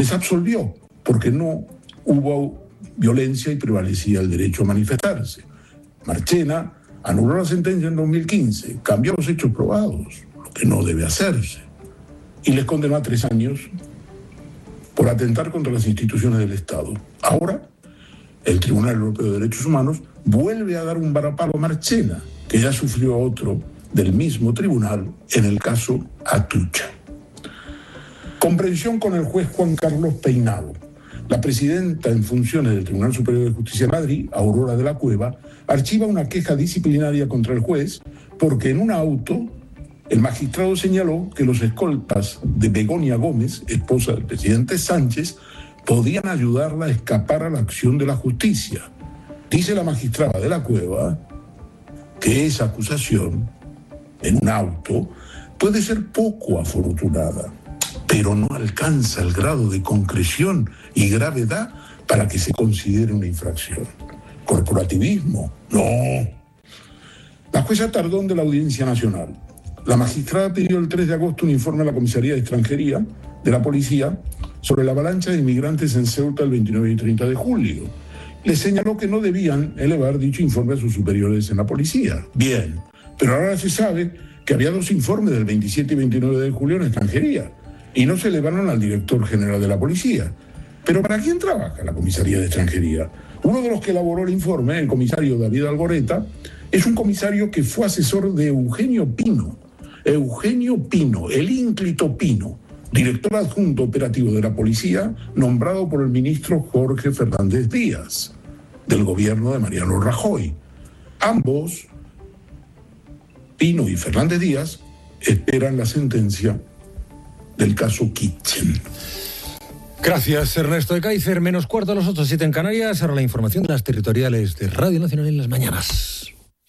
Les absolvió porque no hubo violencia y prevalecía el derecho a manifestarse. Marchena anuló la sentencia en 2015, cambió los hechos probados, lo que no debe hacerse, y les condenó a 3 años por atentar contra las instituciones del Estado. Ahora, el Tribunal Europeo de Derechos Humanos vuelve a dar un varapalo a Marchena, que ya sufrió otro del mismo tribunal en el caso Atucha. Comprensión con el juez Juan Carlos Peinado. La presidenta en funciones del Tribunal Superior de Justicia de Madrid, Aurora de la Cueva, archiva una queja disciplinaria contra el juez porque en un auto el magistrado señaló que los escoltas de Begoña Gómez, esposa del presidente Sánchez, podían ayudarla a escapar a la acción de la justicia. Dice la magistrada de la Cueva que esa acusación en un auto puede ser poco afortunada, pero no alcanza el grado de concreción y gravedad para que se considere una infracción. ¿Corporativismo? No. La jueza Tardón de la Audiencia Nacional. La magistrada pidió el 3 de agosto un informe a la Comisaría de Extranjería de la Policía sobre la avalancha de inmigrantes en Ceuta el 29 y 30 de julio. Le señaló que no debían elevar dicho informe a sus superiores en la policía. Bien, pero ahora se sabe que había 2 informes del 27 y 29 de julio en Extranjería y no se elevaron al director general de la policía. ¿Pero para quién trabaja la Comisaría de Extranjería? Uno de los que elaboró el informe, el comisario David Algoreta, es un comisario que fue asesor de Eugenio Pino, el ínclito Pino, director adjunto operativo de la policía, nombrado por el ministro Jorge Fernández Díaz, del gobierno de Mariano Rajoy. Ambos, Pino y Fernández Díaz, esperan la sentencia del caso Kitchen. Gracias, Ernesto de Kaiser. Menos cuarto a las 8:07 en Canarias. Ahora la información de las territoriales de Radio Nacional en las mañanas.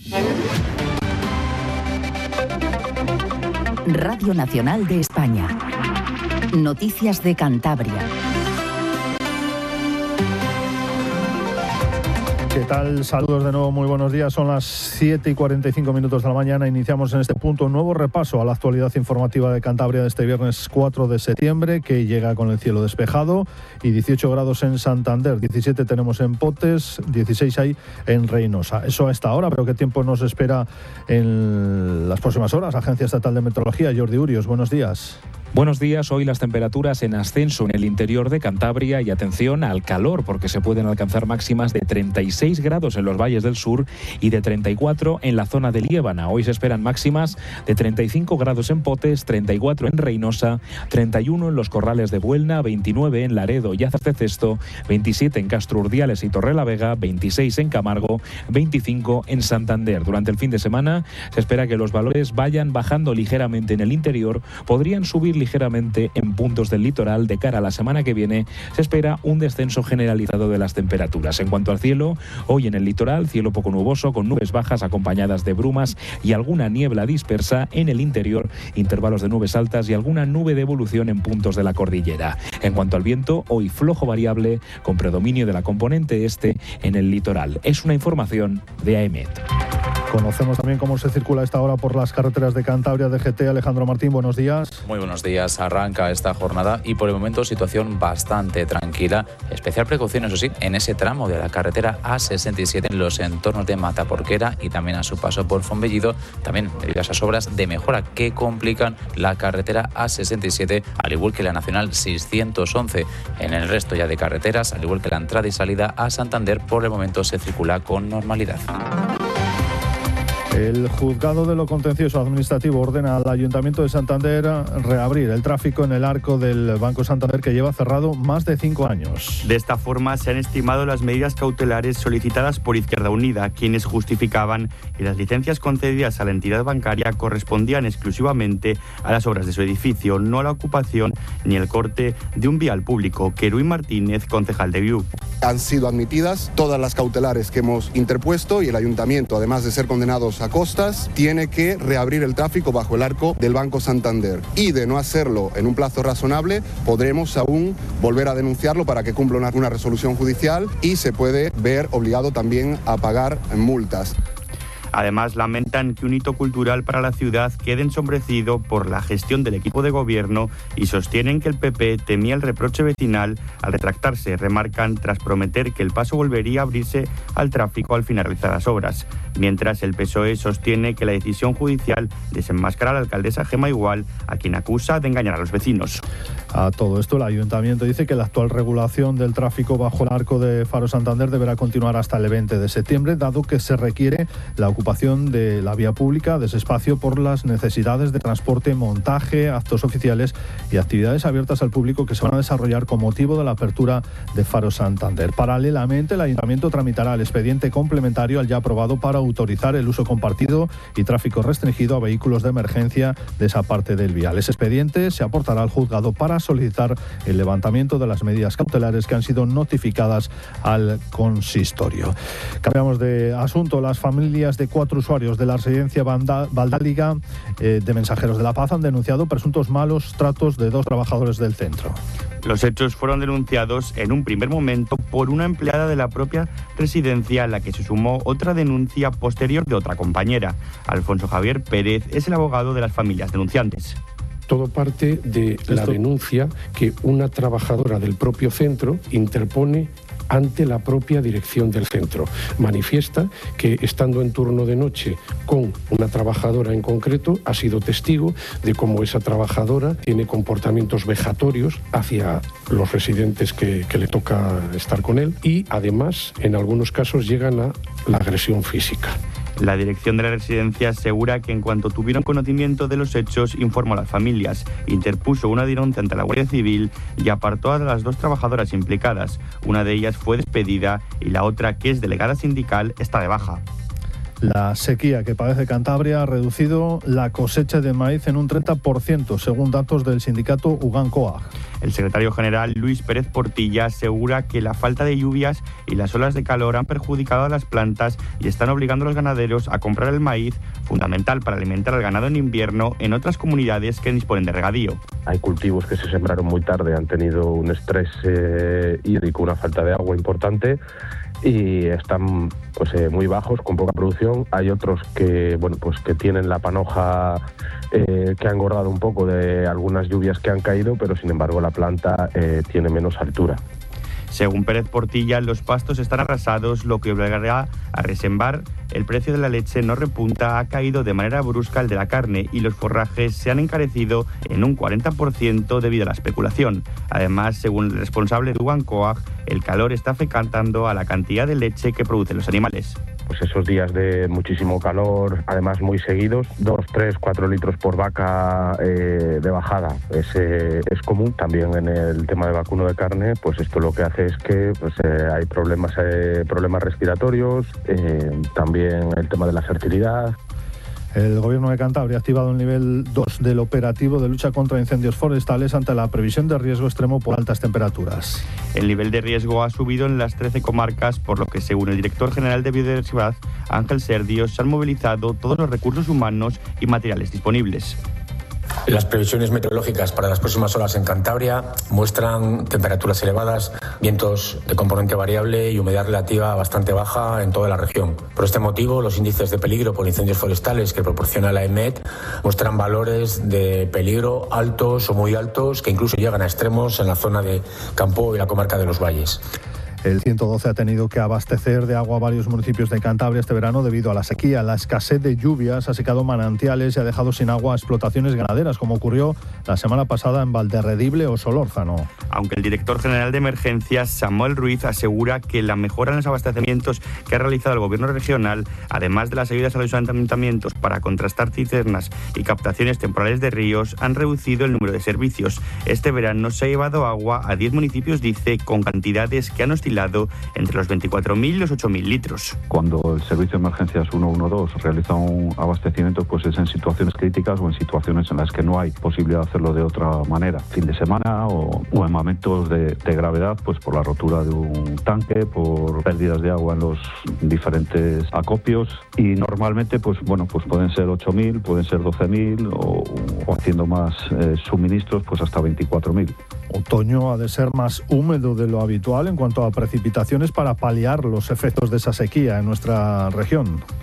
Radio Nacional de España. Noticias de Cantabria. ¿Qué tal? Saludos de nuevo, muy buenos días. Son las 7:45 minutos de la mañana. Iniciamos en este punto un nuevo repaso a la actualidad informativa de Cantabria de este viernes 4 de septiembre, que llega con el cielo despejado y 18 grados en Santander, 17 tenemos en Potes, 16 hay en Reynosa. Eso a esta hora, pero ¿qué tiempo nos espera en las próximas horas? Agencia Estatal de Meteorología, Jordi Urios, buenos días. Buenos días, hoy las temperaturas en ascenso en el interior de Cantabria y atención al calor porque se pueden alcanzar máximas de 36 grados en los valles del sur y de 34 en la zona de Liébana. Hoy se esperan máximas de 35 grados en Potes, 34 en Reynosa, 31 en los Corrales de Buelna, 29 en Laredo y Azas de Cesto, 27 en Castro Urdiales y Torrelavega, 26 en Camargo, 25 en Santander. Durante el fin de semana se espera que los valores vayan bajando ligeramente en el interior, podrían subir ligeramente en puntos del litoral. De cara a la semana que viene se espera un descenso generalizado de las temperaturas. En cuanto al cielo, hoy en el litoral, cielo poco nuboso con nubes bajas acompañadas de brumas y alguna niebla dispersa. En el interior, intervalos de nubes altas y alguna nube de evolución en puntos de la cordillera. En cuanto al viento, hoy flojo variable con predominio de la componente este en el litoral. Es una información de AEMET. Conocemos también cómo se circula a esta hora por las carreteras de Cantabria, DGT. Alejandro Martín, buenos días. Muy buenos días. Arranca esta jornada y por el momento situación bastante tranquila. Especial precaución, eso sí, en ese tramo de la carretera A67 en los entornos de Mataporquera y también a su paso por Fonbellido. También diversas obras de mejora que complican la carretera A67, al igual que la Nacional 611. En el resto ya de carreteras, al igual que la entrada y salida a Santander, por el momento se circula con normalidad. El Juzgado de lo Contencioso Administrativo ordena al Ayuntamiento de Santander reabrir el tráfico en el arco del Banco Santander, que lleva cerrado más de 5 años. De esta forma se han estimado las medidas cautelares solicitadas por Izquierda Unida, quienes justificaban que las licencias concedidas a la entidad bancaria correspondían exclusivamente a las obras de su edificio, no a la ocupación ni el corte de un vial público. Keruín Martínez, concejal de Viu. Han sido admitidas todas las cautelares que hemos interpuesto y el Ayuntamiento, además de ser condenados a costas, tiene que reabrir el tráfico bajo el arco del Banco Santander. Y de no hacerlo en un plazo razonable, podremos aún volver a denunciarlo para que cumpla una resolución judicial y se puede ver obligado también a pagar multas. Además, lamentan que un hito cultural para la ciudad quede ensombrecido por la gestión del equipo de gobierno y sostienen que el PP temía el reproche vecinal al retractarse. Remarcan tras prometer que el paso volvería a abrirse al tráfico al finalizar las obras. Mientras, el PSOE sostiene que la decisión judicial desenmascara a la alcaldesa Gemma Igual, a quien acusa de engañar a los vecinos. A todo esto, el Ayuntamiento dice que la actual regulación del tráfico bajo el arco de Faro Santander deberá continuar hasta el 20 de septiembre, dado que se requiere la ocupación de la vía pública de ese espacio por las necesidades de transporte, montaje, actos oficiales y actividades abiertas al público que se van a desarrollar con motivo de la apertura de Faro Santander. Paralelamente, el Ayuntamiento tramitará el expediente complementario al ya aprobado para autorizar el uso compartido y tráfico restringido a vehículos de emergencia de esa parte del vial. Ese expediente se aportará al juzgado para solicitar el levantamiento de las medidas cautelares que han sido notificadas al consistorio. Cambiamos de asunto. Las familias de 4 usuarios de la residencia Valdáliga de Mensajeros de la Paz han denunciado presuntos malos tratos de 2 trabajadores del centro. Los hechos fueron denunciados en un primer momento por una empleada de la propia residencia, a la que se sumó otra denuncia posterior de otra compañera. Alfonso Javier Pérez es el abogado de las familias denunciantes. Todo parte de la denuncia que una trabajadora del propio centro interpone ante la propia dirección del centro. Manifiesta que, estando en turno de noche con una trabajadora en concreto, ha sido testigo de cómo esa trabajadora tiene comportamientos vejatorios hacia los residentes que le toca estar con él y, además, en algunos casos llegan a la agresión física. La dirección de la residencia asegura que en cuanto tuvieron conocimiento de los hechos informó a las familias, interpuso una denuncia ante la Guardia Civil y apartó a las 2 trabajadoras implicadas. Una de ellas fue despedida y la otra, que es delegada sindical, está de baja. La sequía que padece Cantabria ha reducido la cosecha de maíz en un 30%, según datos del sindicato Ugancoag. El secretario general Luis Pérez Portilla asegura que la falta de lluvias y las olas de calor han perjudicado a las plantas y están obligando a los ganaderos a comprar el maíz, fundamental para alimentar al ganado en invierno, en otras comunidades que disponen de regadío. Hay cultivos que se sembraron muy tarde, han tenido un estrés hídrico, una falta de agua importante, y están muy bajos, con poca producción. Hay otros que que tienen la panoja que ha engordado un poco de algunas lluvias que han caído, pero sin embargo la planta tiene menos altura. Según Pérez Portilla, los pastos están arrasados, lo que obligará a resembar. El precio de la leche no repunta, ha caído de manera brusca el de la carne y los forrajes se han encarecido en un 40% debido a la especulación. Además, según el responsable de Ugancoag, el calor está afectando a la cantidad de leche que producen los animales. Pues esos días de muchísimo calor, además muy seguidos, 2, 3, 4 litros por vaca de bajada, es común. También en el tema de vacuno de carne, pues esto lo que hace es que hay problemas respiratorios, también el tema de la fertilidad. El Gobierno de Cantabria ha activado el nivel 2 del operativo de lucha contra incendios forestales ante la previsión de riesgo extremo por altas temperaturas. El nivel de riesgo ha subido en las 13 comarcas, por lo que, según el director general de Biodiversidad, Ángel Serdios, se han movilizado todos los recursos humanos y materiales disponibles. Las previsiones meteorológicas para las próximas horas en Cantabria muestran temperaturas elevadas, vientos de componente variable y humedad relativa bastante baja en toda la región. Por este motivo, los índices de peligro por incendios forestales que proporciona la EMET muestran valores de peligro altos o muy altos, que incluso llegan a extremos en la zona de Campo y la comarca de los Valles. El 112 ha tenido que abastecer de agua a varios municipios de Cantabria este verano debido a la sequía. La escasez de lluvias ha secado manantiales y ha dejado sin agua explotaciones ganaderas, como ocurrió la semana pasada en Valderredible o Solórzano. Aunque el director general de Emergencias, Samuel Ruiz, asegura que la mejora en los abastecimientos que ha realizado el gobierno regional, además de las ayudas a los ayuntamientos para contrastar cisternas y captaciones temporales de ríos, han reducido el número de servicios. Este verano se ha llevado agua a 10 municipios, dice, con cantidades que han oscilado entre los 24.000 y los 8.000 litros. Cuando el servicio de emergencias 112 realiza un abastecimiento, pues es en situaciones críticas o en situaciones en las que no hay posibilidad de hacerlo de otra manera. Fin de semana o en momentos de gravedad, pues por la rotura de un tanque, por pérdidas de agua en los diferentes acopios, y normalmente pues pueden ser 8.000, pueden ser 12.000 o haciendo más suministros, pues hasta 24.000. Otoño ha de ser más húmedo de lo habitual en cuanto a precipitaciones para paliar los efectos de esa sequía en nuestra región.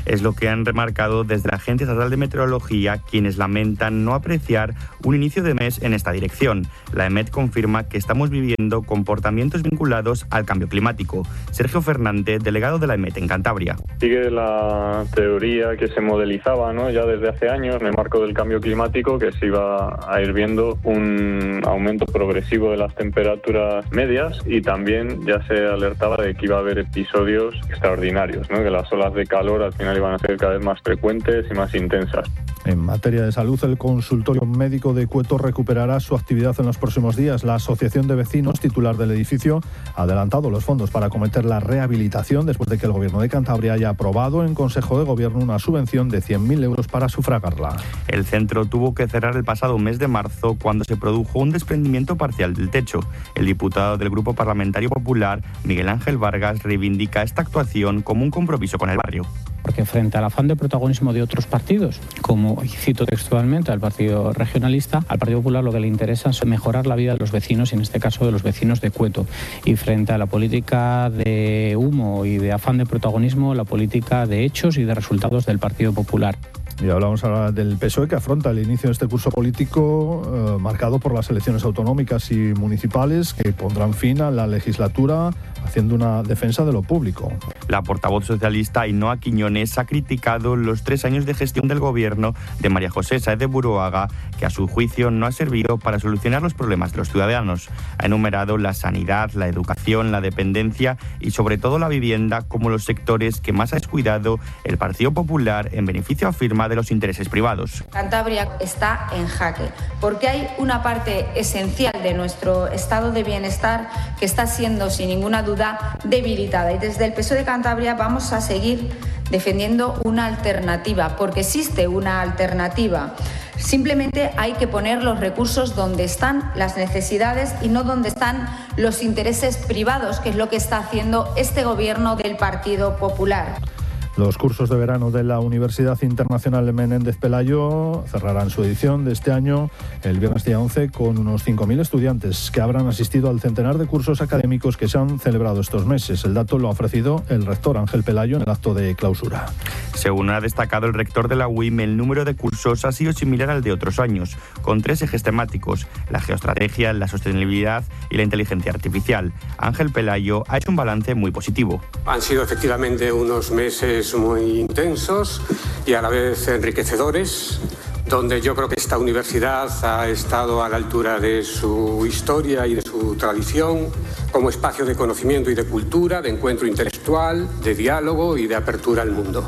Es lo que han remarcado desde la Agencia Estatal de Meteorología, quienes lamentan no apreciar un inicio de mes en esta dirección. La EMET confirma que estamos viviendo comportamientos vinculados al cambio climático. Sergio Fernández, delegado de la EMET en Cantabria. Sigue la teoría que se modelizaba, ¿no?, ya desde hace años en el marco del cambio climático, que se iba a ir viendo un aumento progresivo de las temperaturas medias, y también ya se alertaba de que iba a haber episodios extraordinarios, ¿no?, que las olas de calor al final iban a ser cada vez más frecuentes y más intensas. En materia de salud, el consultorio médico de Cueto recuperará su actividad en los próximos días. La Asociación de Vecinos, titular del edificio, ha adelantado los fondos para acometer la rehabilitación después de que el Gobierno de Cantabria haya aprobado en Consejo de Gobierno una subvención de 100.000 euros para sufragarla. El centro tuvo que cerrar el pasado mes de marzo cuando se produjo un desprendimiento parcial del techo. El diputado del Grupo Parlamentario Popular, Miguel Ángel Vargas, reivindica esta actuación como un compromiso con el barrio. Porque frente al afán de protagonismo de otros partidos, como cito textualmente al Partido Regionalista, al Partido Popular lo que le interesa es mejorar la vida de los vecinos, y en este caso de los vecinos de Cueto. Y frente a la política de humo y de afán de protagonismo, la política de hechos y de resultados del Partido Popular. Y hablamos ahora del PSOE, que afronta el inicio de este curso político marcado por las elecciones autonómicas y municipales que pondrán fin a la legislatura, haciendo una defensa de lo público. La portavoz socialista Ainhoa Quiñones ha criticado los 3 años de gestión del gobierno de María José Sáez de Buruaga, que a su juicio no ha servido para solucionar los problemas de los ciudadanos. Ha enumerado la sanidad, la educación, la dependencia y sobre todo la vivienda como los sectores que más ha descuidado el Partido Popular en beneficio, afirma, de los intereses privados. Cantabria está en jaque porque hay una parte esencial de nuestro estado de bienestar que está siendo sin ninguna duda debilitada, y desde el PSOE de Cantabria vamos a seguir defendiendo una alternativa, porque existe una alternativa. Simplemente hay que poner los recursos donde están las necesidades y no donde están los intereses privados, que es lo que está haciendo este gobierno del Partido Popular. Los cursos de verano de la Universidad Internacional de Menéndez Pelayo cerrarán su edición de este año el viernes día 11 con unos 5.000 estudiantes que habrán asistido al centenar de cursos académicos que se han celebrado estos meses. El dato lo ha ofrecido el rector Ángel Pelayo en el acto de clausura. Según ha destacado el rector de la UIM, el número de cursos ha sido similar al de otros años, con 3 ejes temáticos: la geoestrategia, la sostenibilidad y la inteligencia artificial. Ángel Pelayo ha hecho un balance muy positivo. Han sido efectivamente unos meses muy intensos y a la vez enriquecedores, donde yo creo que esta universidad ha estado a la altura de su historia y de su tradición, como espacio de conocimiento y de cultura, de encuentro intelectual, de diálogo y de apertura al mundo.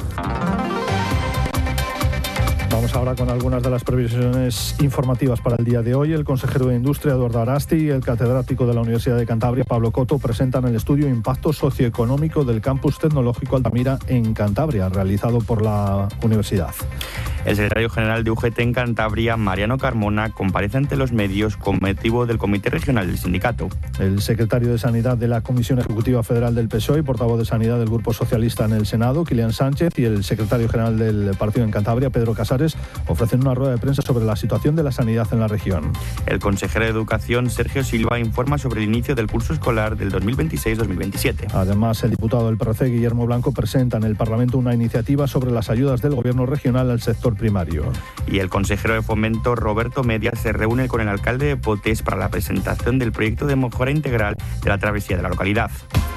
Vamos ahora con algunas de las previsiones informativas para el día de hoy. El consejero de Industria, Eduardo Arasti, y el catedrático de la Universidad de Cantabria, Pablo Coto, presentan el estudio Impacto Socioeconómico del Campus Tecnológico Altamira en Cantabria, realizado por la universidad. El secretario general de UGT en Cantabria, Mariano Carmona, comparece ante los medios con motivo del Comité Regional del Sindicato. El secretario de Sanidad de la Comisión Ejecutiva Federal del PSOE y portavoz de Sanidad del Grupo Socialista en el Senado, Kilian Sánchez, y el secretario general del partido en Cantabria, Pedro Casares, ofrecen una rueda de prensa sobre la situación de la sanidad en la región. El consejero de Educación, Sergio Silva, informa sobre el inicio del curso escolar del 2026-2027. Además, el diputado del PRC, Guillermo Blanco, presenta en el Parlamento una iniciativa sobre las ayudas del Gobierno regional al sector primario. Y el consejero de Fomento, Roberto Media, se reúne con el alcalde de Potes para la presentación del proyecto de mejora integral de la travesía de la localidad.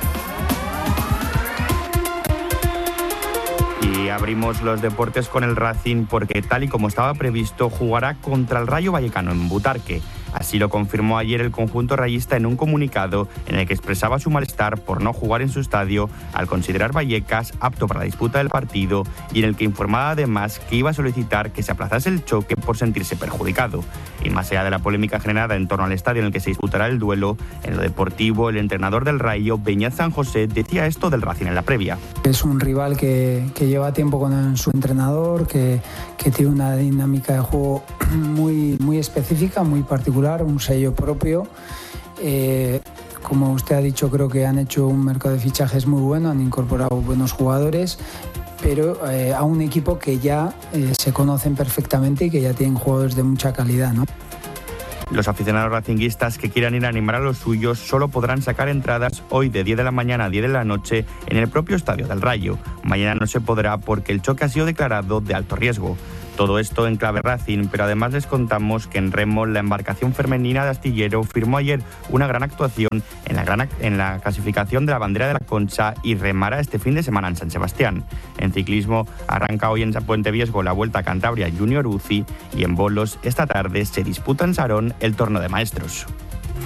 Y abrimos los deportes con el Racing porque, tal y como estaba previsto, jugará contra el Rayo Vallecano en Butarque. Así lo confirmó ayer el conjunto rayista en un comunicado en el que expresaba su malestar por no jugar en su estadio al considerar Vallecas apto para la disputa del partido, y en el que informaba además que iba a solicitar que se aplazase el choque por sentirse perjudicado. Y más allá de la polémica generada en torno al estadio en el que se disputará el duelo, en lo deportivo, el entrenador del Rayo, Beñat San José, decía esto del Racing en la previa. Es un rival que lleva tiempo con su entrenador, que tiene una dinámica de juego muy específica, muy particular, un sello propio. Como usted ha dicho, creo que han hecho un mercado de fichajes muy bueno, han incorporado buenos jugadores, pero a un equipo que ya se conocen perfectamente y que ya tienen jugadores de mucha calidad, ¿no? Los aficionados racinguistas que quieran ir a animar a los suyos solo podrán sacar entradas hoy de 10 de la mañana a 10 de la noche en el propio Estadio del Rayo. Mañana no se podrá porque el choque ha sido declarado de alto riesgo. Todo esto en clave Racing, pero además les contamos que en remo la embarcación femenina de Astillero firmó ayer una gran actuación en la clasificación de la bandera de la Concha y remará este fin de semana en San Sebastián. En ciclismo arranca hoy en Puente Viesgo la Vuelta a Cantabria Junior UCI y en bolos esta tarde se disputa en Sarón el Torneo de Maestros.